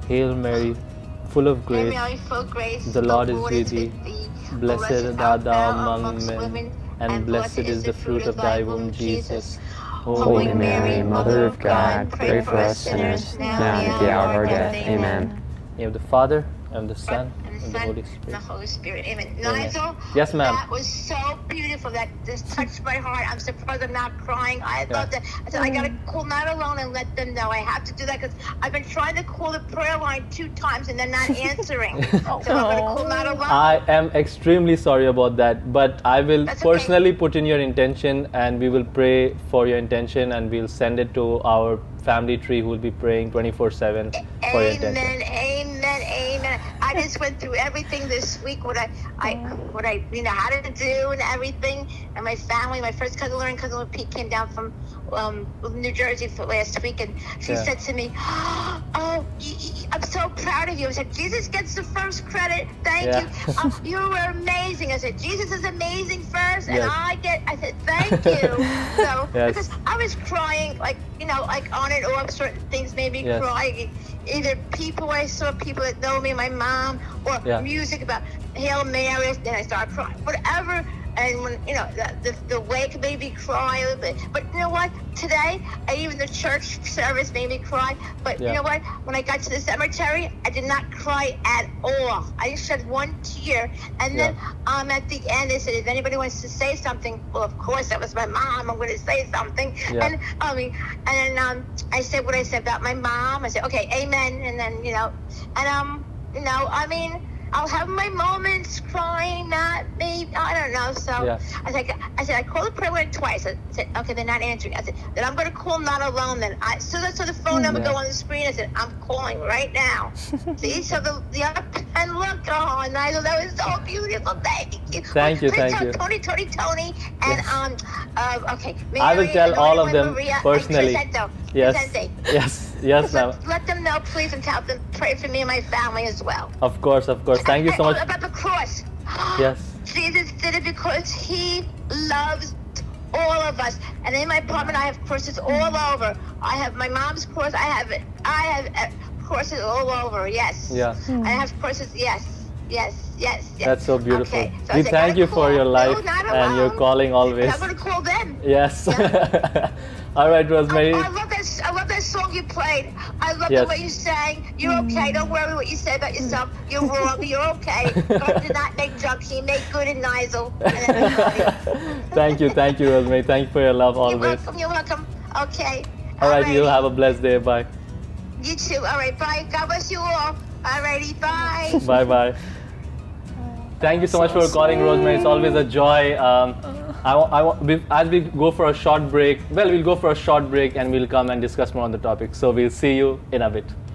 Hail Mary, full of Hail grace, Mary, full of grace, the Lord is Lord with is thee. with thee. Blessed art thou among men, and blessed is the fruit of thy womb, Jesus. Holy Mary, Mother of God, pray for us sinners, now and at the hour of our death. Amen. In the name of the Father, and the Son, and and the Holy and Spirit. the Holy Spirit. Amen. Amen. Nigel, Yes, ma'am. that was so beautiful. That just touched my heart. I'm surprised I'm not crying. I love that. I said, I got to call Not Alone and let them know. I have to do that because I've been trying to call the prayer line 2 times and they're not answering. So I'm going to call Not Alone. I am extremely sorry about that, but I will That's okay. personally put in your intention, and we will pray for your intention, and we'll send it to our family tree who will be praying 24/7 for your intention. Amen, amen, amen. I just went through everything this week, what I how to do and everything. And my family, my first cousin Lauren, cousin Pete came down from New Jersey for last week, and she said to me, "Oh, I'm so proud of you." I said, "Jesus gets the first credit. Thank you. You were amazing." I said, "Jesus is amazing first, and I said, thank you." So because I was crying, like on and off, certain things made me cry. Either I saw people that know me, my mom, or music about Hail Mary, then I started crying. Whatever. And when the wake made me cry a little bit, but you know what? Today, even the church service made me cry. But you know what? When I got to the cemetery, I did not cry at all. I just shed one tear, and then at the end, they said, "If anybody wants to say something," well, of course, that was my mom. I'm going to say something, and I said what I said about my mom. I said, "Okay, amen," and then I'll have my moments crying, not me. I don't know. So I said, I called the prayer line twice. I said, okay, they're not answering. I said, then I'm going to call Not Alone. Then I saw the phone number go on the screen. I said, I'm calling right now. See, so the and look, Nigel, that was so beautiful. Thank you. Thank you. Tony, and okay. Mary, I will tell all of them Maria, personally. Yes, ma'am. Let them know, please, and tell them pray for me and my family as well. Of course. Thank you so much. About the cross. Yes. Jesus did it because he loves all of us. And in my apartment, I have crosses all over. I have my mom's cross. I have crosses all over. Yes. Yeah. I have crosses. Yes. That's so beautiful. Okay. So We thank you for your life and your calling always. I'm going to call them. Yes. All right, Rosemary. I love that song you played. I love the way you sang. You're okay. Don't worry what you say about yourself. You're wrong. You're okay. God did not make junk. He made good in Nigel. Thank you, Rosemary. Thank you for your love always. You're welcome. Okay. All right, you have a blessed day. Bye. You too. All right, bye. God bless you all. All righty, bye. Bye. Thank you so much for calling, Rosemary. It's always a joy. As we go for a short break, we'll go for a short break and we'll come and discuss more on the topic. So we'll see you in a bit.